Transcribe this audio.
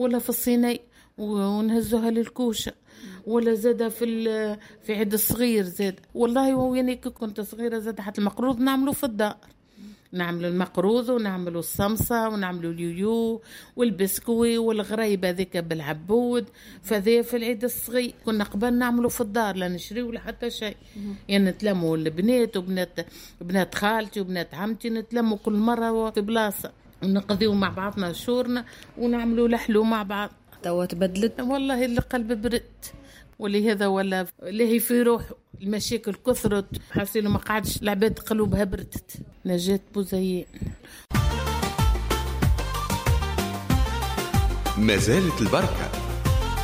ولا في الصيني ونهزوها للكوشة، ولا زاد في عيد الصغير زاد. والله وهو يعني كنت صغيرة زاد حتى المقروض نعمله في الدار، نعملوا المقروض ونعملوا الصمصة ونعملوا اليويو والبسكوي والغريبة ذيك بالعبود. فذي في العيد الصغير كنا قبل نعملوا في الدار، لا نشري ولا حتى شيء. يعني نتلموا البنات بنات خالتي وبنات عمتي، نتلموا كل مرة في بلاصة ونقضيوا مع بعضنا شورنا ونعملوا لحلو مع بعض. توا تبدلت والله اللي قلب برد ولهذا ولا اللي في روح المشاكل كثرت، حاسين ما قعدش العباد قلوبها بردت. نجاة بوزيان. ما زالت البركة.